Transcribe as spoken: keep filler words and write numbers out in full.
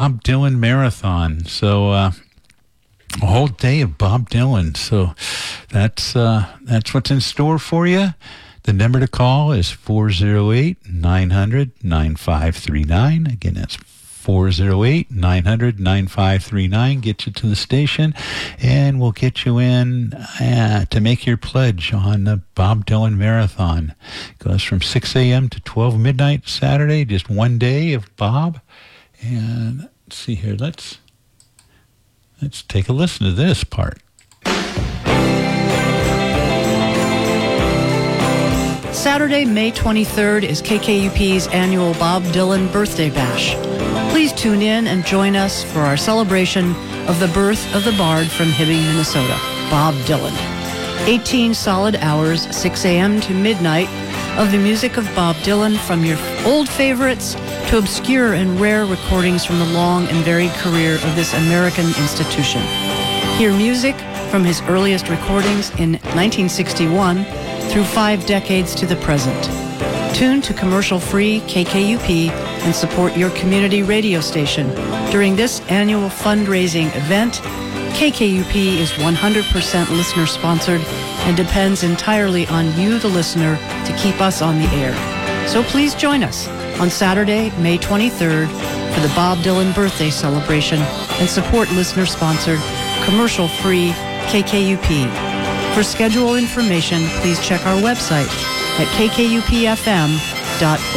Bob Dylan Marathon. So uh, a whole day of Bob Dylan. So that's uh, that's what's in store for you. The number to call is four oh eight, nine hundred, nine five three nine. Again, that's four oh eight, nine hundred, nine five three nine. Get you to the station, and we'll get you in uh, to make your pledge on the Bob Dylan Marathon. It goes from six a.m. to twelve midnight Saturday, just one day of Bob. And let's see here. Let's, let's take a listen to this part. Saturday, May twenty-third is K K U P's annual Bob Dylan Birthday Bash. Please tune in and join us for our celebration of the birth of the bard from Hibbing, Minnesota, Bob Dylan. eighteen solid hours, six a.m. to midnight, of the music of Bob Dylan, from your old favorites to obscure and rare recordings from the long and varied career of this American institution. Hear music from his earliest recordings in nineteen sixty-one through five decades to the present. Tune to commercial-free K K U P and support your community radio station. During this annual fundraising event, K K U P is one hundred percent listener-sponsored and depends entirely on you, the listener, to keep us on the air. So please join us on Saturday, May twenty-third, for the Bob Dylan birthday celebration and support listener-sponsored, commercial-free K K U P. For schedule information, please check our website at k k u p f m dot